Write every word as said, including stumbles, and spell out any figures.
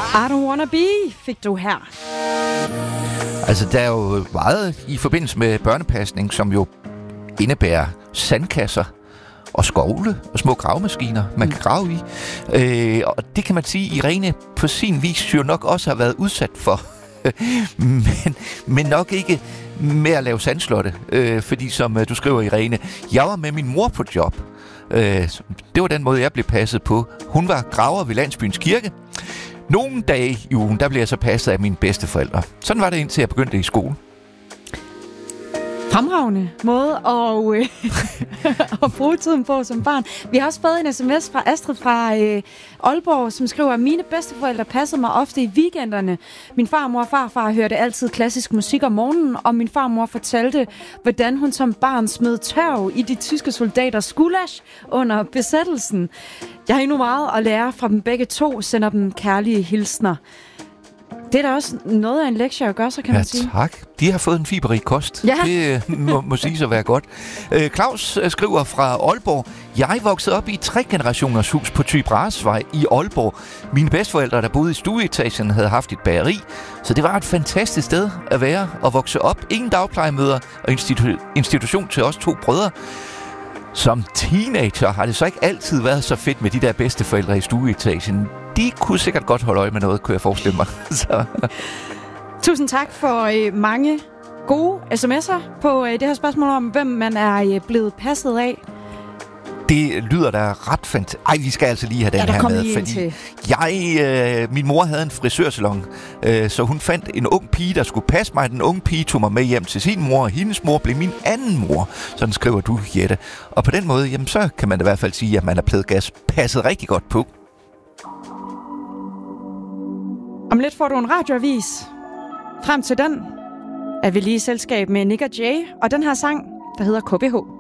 I don't wanna be, fik du her. Altså, der er jo meget i forbindelse med børnepasning, som jo indebærer sandkasser og skovle og små gravemaskiner, man kan grave i. Øh, og det kan man sige, Irene på sin vis jo nok også har været udsat for. men, men nok ikke med at lave sandslotte. Øh, fordi som du skriver, Irene, jeg var med min mor på job. Øh, det var den måde, jeg blev passet på. Hun var graver ved landsbyens kirke. Nogle dage i ugen, der blev jeg så passet af mine bedsteforældre. Sådan var det, indtil jeg begyndte i skole. Fremragende måde at, øh, at bruge tiden på som barn. Vi har også fået en sms fra Astrid fra øh, Aalborg, som skriver, at mine bedsteforældre passede mig ofte i weekenderne. Min farmor og farfar hørte altid klassisk musik om morgenen, og min farmor fortalte, hvordan hun som barn smed tørv i de tyske soldaters gullasch under besættelsen. Jeg har endnu meget at lære fra dem begge to, sender dem kærlige hilsner. Det er da også noget af en lektie at gøre, så kan ja, man sige. Tak. De har fået en fiberrig kost. Ja. Det må, må sige så være godt. Øh, Claus skriver fra Aalborg. Jeg voksede op i tre generationers hus på Thy Bragesvej i Aalborg. Mine bedsteforældre, der boede i stueetagen, havde haft et bageri. Så det var et fantastisk sted at være og vokse op. Ingen dagplejemøder og institu- institution til os to brødre. Som teenager har det så ikke altid været så fedt med de der bedsteforældre i stueetagen. De kunne sikkert godt holde øje med noget, kunne jeg forestille mig. Så. Tusind tak for øh, mange gode sms'er på øh, det her spørgsmål om, hvem man er øh, blevet passet af. Det lyder da ret fantastisk. Ej, vi skal altså lige have den ja, her med, fordi til. jeg, øh, min mor havde en frisørsalon, øh, så hun fandt en ung pige, der skulle passe mig. Den unge pige tog mig med hjem til sin mor, og hendes mor blev min anden mor. Sådan skriver du, Jette. Og på den måde, jamen, så kan man i hvert fald sige, at man er blevet gas passet rigtig godt på. Om lidt får du en radioavis. Frem til den er vi lige i selskab med Nick og Jay, og den her sang, der hedder K B H.